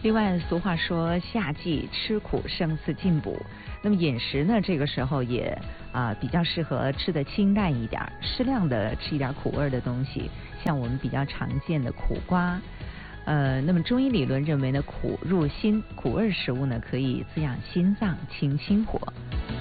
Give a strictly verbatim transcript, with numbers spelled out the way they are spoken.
另外，俗话说夏季吃苦胜似进补，那么饮食呢，这个时候也啊、呃、比较适合吃的清淡一点，适量的吃一点苦味的东西，像我们比较常见的苦瓜。呃，那么中医理论认为呢，苦入心，苦味食物呢可以滋养心脏、清心火。